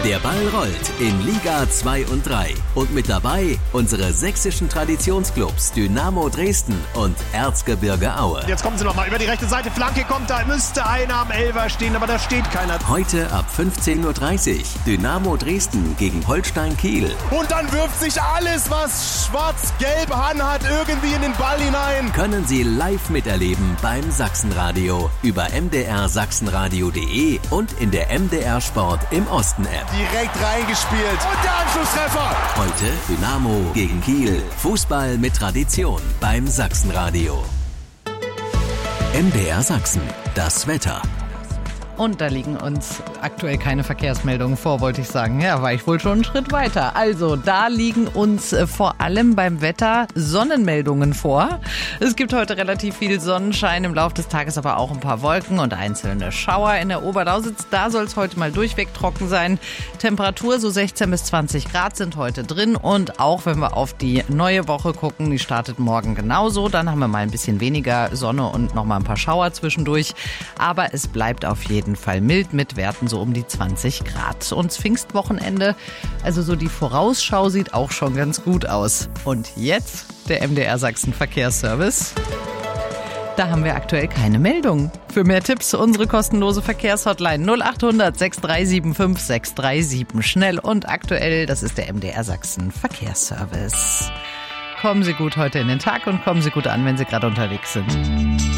Der Ball rollt in Liga 2 und 3. Und mit dabei unsere sächsischen Traditionsclubs Dynamo Dresden und Erzgebirge Aue. Jetzt kommen sie nochmal über die rechte Seite. Flanke kommt, da müsste einer am Elfer stehen, aber da steht keiner. Heute ab 15:30 Uhr Dynamo Dresden gegen Holstein Kiel. Und dann wirft sich alles, was schwarz-gelb anhat, irgendwie in den Ball hinein. Können Sie live miterleben beim Sachsenradio über mdrsachsenradio.de und in der MDR Sport im Osten App. Direkt reingespielt. Und der Anschlusstreffer. Heute Dynamo gegen Kiel. Fußball mit Tradition beim Sachsenradio. MDR Sachsen. Das Wetter. Und da liegen uns aktuell keine Verkehrsmeldungen vor, wollte ich sagen. Ja, war ich wohl schon einen Schritt weiter. Also, da liegen uns vor allem beim Wetter Sonnenmeldungen vor. Es gibt heute relativ viel Sonnenschein, im Laufe des Tages aber auch ein paar Wolken und einzelne Schauer in der Oberlausitz. Da soll es heute mal durchweg trocken sein. Temperatur so 16 bis 20 Grad sind heute drin. Und auch wenn wir auf die neue Woche gucken, die startet morgen genauso. Dann haben wir mal ein bisschen weniger Sonne und noch mal ein paar Schauer zwischendurch. Aber es bleibt auf jeden Fall mild mit Werten so um die 20 Grad. Und das Pfingstwochenende, also so die Vorausschau sieht auch schon ganz gut aus. Und jetzt der MDR Sachsen Verkehrsservice. Da haben wir aktuell keine Meldung. Für mehr Tipps unsere kostenlose Verkehrshotline 0800 6375 637. Schnell und aktuell, das ist der MDR Sachsen Verkehrsservice. Kommen Sie gut heute in den Tag und kommen Sie gut an, wenn Sie gerade unterwegs sind.